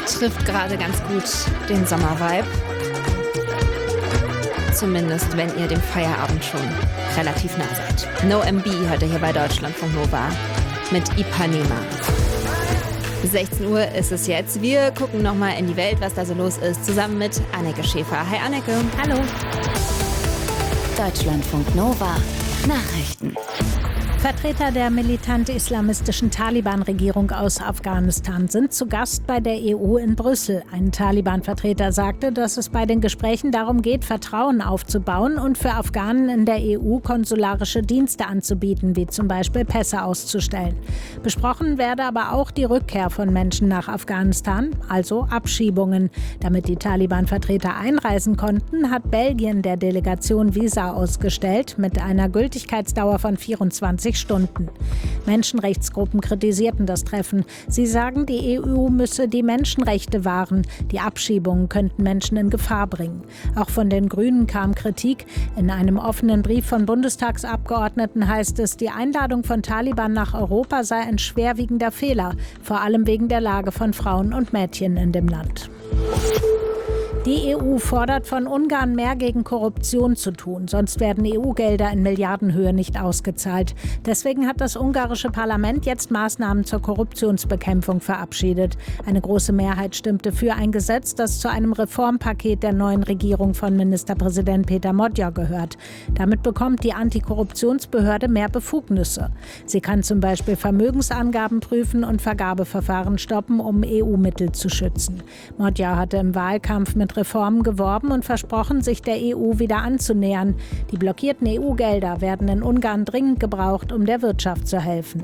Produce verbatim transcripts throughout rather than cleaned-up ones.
trifft gerade ganz gut den Sommervibe. Zumindest, wenn ihr dem Feierabend schon relativ nah seid. No M B hört ihr hier bei Deutschlandfunk Nova mit Ipanema. sechzehn Uhr ist es jetzt. Wir gucken nochmal in die Welt, was da so los ist, zusammen mit Anneke Schäfer. Hi Anneke. Hallo. Deutschlandfunk Nova Nachrichten. Vertreter der militant-islamistischen Taliban-Regierung aus Afghanistan sind zu Gast bei der E U in Brüssel. Ein Taliban-Vertreter sagte, dass es bei den Gesprächen darum geht, Vertrauen aufzubauen und für Afghanen in der E U konsularische Dienste anzubieten, wie zum Beispiel Pässe auszustellen. Besprochen werde aber auch die Rückkehr von Menschen nach Afghanistan, also Abschiebungen. Damit die Taliban-Vertreter einreisen konnten, hat Belgien der Delegation Visa ausgestellt mit einer Gültigkeitsdauer von vierundzwanzig Stunden. Menschenrechtsgruppen kritisierten das Treffen. Sie sagen, die E U müsse die Menschenrechte wahren. Die Abschiebungen könnten Menschen in Gefahr bringen. Auch von den Grünen kam Kritik. In einem offenen Brief von Bundestagsabgeordneten heißt es, die Einladung von Taliban nach Europa sei ein schwerwiegender Fehler, vor allem wegen der Lage von Frauen und Mädchen in dem Land. Die E U fordert von Ungarn, mehr gegen Korruption zu tun, sonst werden E U-Gelder in Milliardenhöhe nicht ausgezahlt. Deswegen hat das ungarische Parlament jetzt Maßnahmen zur Korruptionsbekämpfung verabschiedet. Eine große Mehrheit stimmte für ein Gesetz, das zu einem Reformpaket der neuen Regierung von Ministerpräsident Péter Magyar gehört. Damit bekommt die Antikorruptionsbehörde mehr Befugnisse. Sie kann zum Beispiel Vermögensangaben prüfen und Vergabeverfahren stoppen, um E U-Mittel zu schützen. Magyar hatte im Wahlkampf mit Reformen geworben und versprochen, sich der E U wieder anzunähern. Die blockierten E U-Gelder werden in Ungarn dringend gebraucht, um der Wirtschaft zu helfen.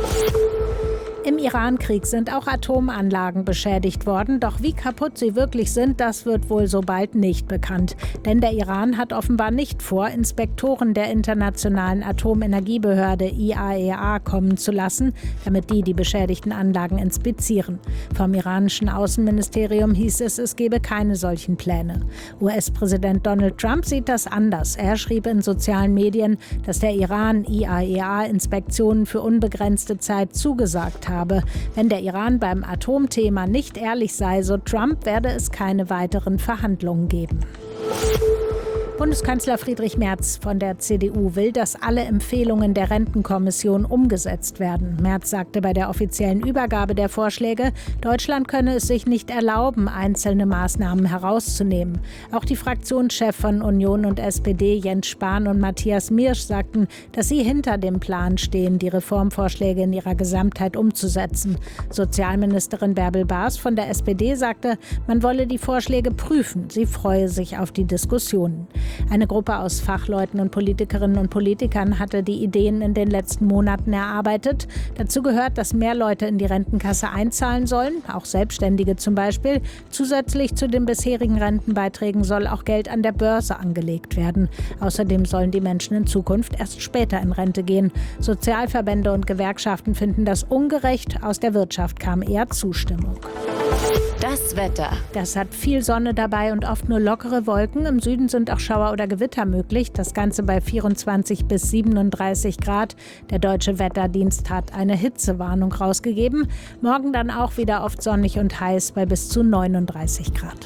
Im Iran-Krieg sind auch Atomanlagen beschädigt worden, doch wie kaputt sie wirklich sind, das wird wohl so bald nicht bekannt. Denn der Iran hat offenbar nicht vor, Inspektoren der Internationalen Atomenergiebehörde I A E A kommen zu lassen, damit die die beschädigten Anlagen inspizieren. Vom iranischen Außenministerium hieß es, es gebe keine solchen Pläne. U S-Präsident Donald Trump sieht das anders. Er schrieb in sozialen Medien, dass der Iran I A E A-Inspektionen für unbegrenzte Zeit zugesagt hat. Habe. Wenn der Iran beim Atomthema nicht ehrlich sei, so Trump, werde es keine weiteren Verhandlungen geben. Bundeskanzler Friedrich Merz von der C D U will, dass alle Empfehlungen der Rentenkommission umgesetzt werden. Merz sagte bei der offiziellen Übergabe der Vorschläge, Deutschland könne es sich nicht erlauben, einzelne Maßnahmen herauszunehmen. Auch die Fraktionschefs von Union und S P D, Jens Spahn und Matthias Miersch, sagten, dass sie hinter dem Plan stehen, die Reformvorschläge in ihrer Gesamtheit umzusetzen. Sozialministerin Bärbel Baas von der S P D sagte, man wolle die Vorschläge prüfen. Sie freue sich auf die Diskussionen. Eine Gruppe aus Fachleuten und Politikerinnen und Politikern hatte die Ideen in den letzten Monaten erarbeitet. Dazu gehört, dass mehr Leute in die Rentenkasse einzahlen sollen, auch Selbstständige zum Beispiel. Zusätzlich zu den bisherigen Rentenbeiträgen soll auch Geld an der Börse angelegt werden. Außerdem sollen die Menschen in Zukunft erst später in Rente gehen. Sozialverbände und Gewerkschaften finden das ungerecht. Aus der Wirtschaft kam eher Zustimmung. Das Wetter. Das hat viel Sonne dabei und oft nur lockere Wolken. Im Süden sind auch Schauer oder Gewitter möglich. Das Ganze bei vierundzwanzig bis siebenunddreißig Grad. Der Deutsche Wetterdienst hat eine Hitzewarnung rausgegeben. Morgen dann auch wieder oft sonnig und heiß bei bis zu neununddreißig Grad.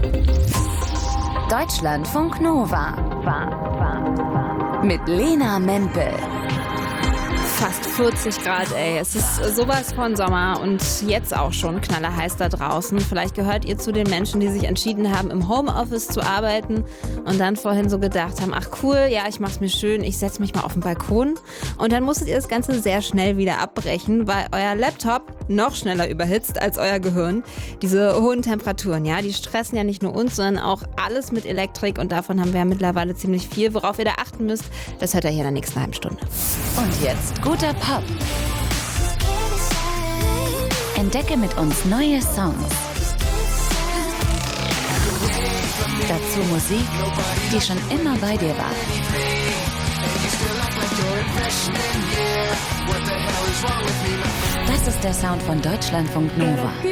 Deutschlandfunk Nova. War, war, war. Mit Lena Mempel. Fast vierzig Grad, ey. Es ist sowas von Sommer und jetzt auch schon knallerheiß da draußen. Vielleicht gehört ihr zu den Menschen, die sich entschieden haben, im Homeoffice zu arbeiten und dann vorhin so gedacht haben, ach cool, ja, ich mach's mir schön, ich setze mich mal auf den Balkon. Und dann musstet ihr das Ganze sehr schnell wieder abbrechen, weil euer Laptop noch schneller überhitzt als euer Gehirn. Diese hohen Temperaturen, ja, die stressen ja nicht nur uns, sondern auch alles mit Elektrik und davon haben wir ja mittlerweile ziemlich viel. Worauf ihr da achten müsst, das hört ihr hier in der nächsten halben Stunde. Und jetzt guter Pop. Entdecke mit uns neue Songs. Dazu Musik, die schon immer bei dir war. Das ist der Sound von Deutschlandfunk Nova.